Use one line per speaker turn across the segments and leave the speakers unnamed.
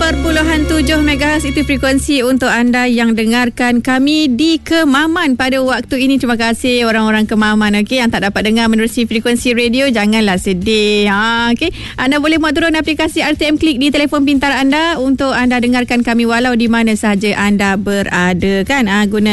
104.7 MHz itu frekuensi untuk anda yang dengarkan kami di Kemaman pada waktu ini. Terima kasih orang-orang Kemaman, okey, yang tak dapat dengar menerusi frekuensi radio. Janganlah sedih. Okey, anda boleh muat turun aplikasi RTM Klik di telefon pintar anda untuk anda dengarkan kami walau di mana sahaja anda berada, kan.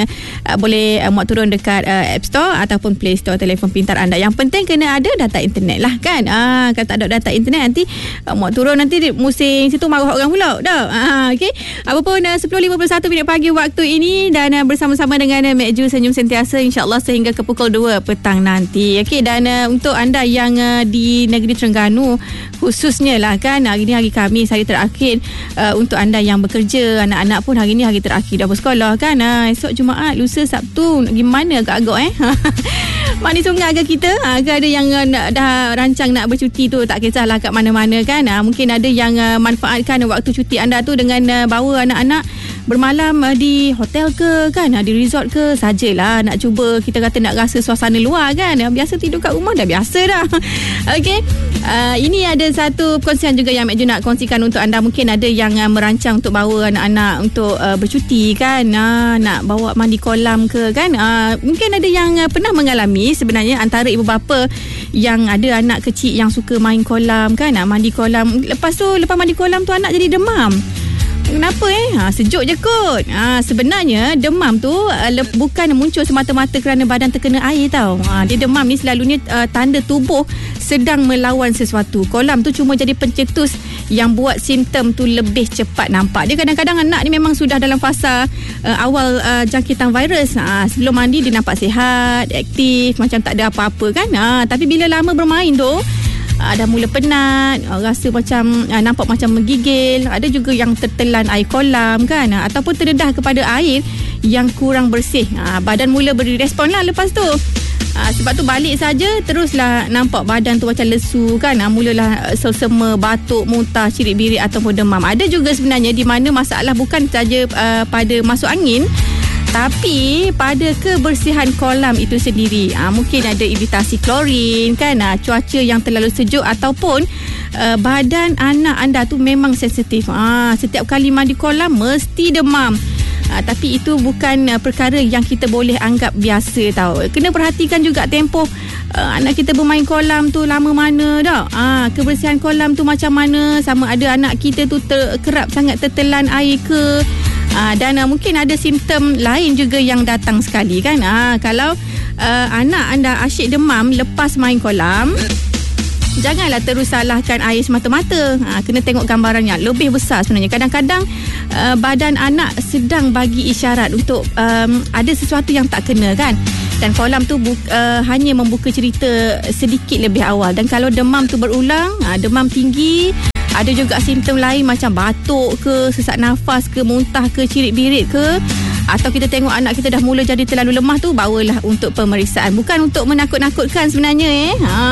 Boleh muat turun dekat App Store ataupun Play Store telefon pintar anda. Yang penting kena ada data internet lah, kan. Kalau tak ada data internet nanti muat turun nanti musim situ marah orang pula dah. Okey. Apapun 10.51 minit pagi waktu ini dan bersama-sama dengan Mek Ju senyum sentiasa insya-Allah sehingga ke pukul 2 petang nanti. Okey, dan untuk anda yang di negeri Terengganu khususnya lah, kan, hari ni hari Khamis, hari terakhir untuk anda yang bekerja, anak-anak pun hari ni hari terakhir dah bersekolah, kan. Esok Jumaat, lusa Sabtu, gimana agak-agak mandi sungai ke kita? Ke ada yang dah rancang nak bercuti tu, tak kisahlah kat mana-mana, kan. Mungkin ada yang manfaatkan waktu cuti anda tu dengan bawa anak-anak bermalam di hotel ke, kan, di resort ke, sajalah nak cuba kita kata nak rasa suasana luar, kan. Biasa tidur kat rumah dah biasa dah. Okey, ini ada satu perkongsian juga yang Mek Ju nak kongsikan untuk anda. Mungkin ada yang merancang untuk bawa anak-anak untuk bercuti, kan, nak bawa mandi kolam ke, kan. Mungkin ada yang pernah mengalami sebenarnya antara ibu bapa yang ada anak kecil yang suka main kolam, kan, mandi kolam. Lepas mandi kolam tu anak jadi demam. Kenapa sejuk je kot. Sebenarnya demam tu bukan muncul semata-mata kerana badan terkena air tau. Dia demam ni selalunya tanda tubuh sedang melawan sesuatu. Kolam tu cuma jadi pencetus yang buat simptom tu lebih cepat nampak. Dia kadang-kadang anak ni memang sudah dalam fasa awal jangkitan virus. Sebelum mandi dia nampak sihat, aktif, macam tak ada apa-apa, kan. Tapi bila lama bermain tu dah mula penat, rasa macam nampak macam menggigil. Ada juga yang tertelan air kolam, kan, ataupun terdedah kepada air yang kurang bersih. Badan mula beri respon lah lepas tu. Sebab tu balik saja teruslah nampak badan tu macam lesu, kan. Mulalah selsema, batuk, muntah, cirit-birit ataupun demam. Ada juga sebenarnya di mana masalah bukan saja pada masuk angin, tapi pada kebersihan kolam itu sendiri. Mungkin ada iritasi klorin, kan, cuaca yang terlalu sejuk ataupun badan anak anda tu memang sensitif. Setiap kali mandi kolam mesti demam. Tapi itu bukan perkara yang kita boleh anggap biasa tau. Kena perhatikan juga tempoh anak kita bermain kolam tu lama mana dah. Kebersihan kolam tu macam mana, sama ada anak kita tu kerap sangat tertelan air ke. Dan mungkin ada simptom lain juga yang datang sekali, kan. Kalau anak anda asyik demam lepas main kolam, janganlah terus salahkan air semata-mata. Kena tengok gambarannya lebih besar sebenarnya. Kadang-kadang badan anak sedang bagi isyarat untuk ada sesuatu yang tak kena, kan. Dan kolam tu hanya membuka cerita sedikit lebih awal. Dan kalau demam tu berulang, demam tinggi, ada juga simptom lain macam batuk ke, sesak nafas ke, muntah ke, cirit-birit ke, atau kita tengok anak kita dah mula jadi terlalu lemah tu, bawalah untuk pemeriksaan. Bukan untuk menakut-nakutkan sebenarnya,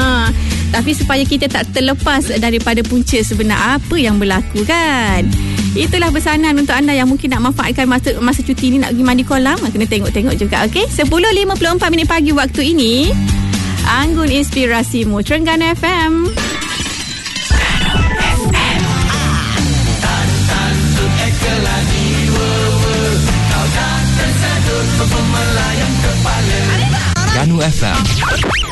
tapi supaya kita tak terlepas daripada punca sebenar apa yang berlaku, kan. Itulah pesanan untuk anda yang mungkin nak manfaatkan masa cuti ni nak pergi mandi kolam. Kena tengok-tengok juga, okey. 10.54 minit pagi waktu ini. Anggun inspirasimu, Terengganu FM.
Terengganu FM.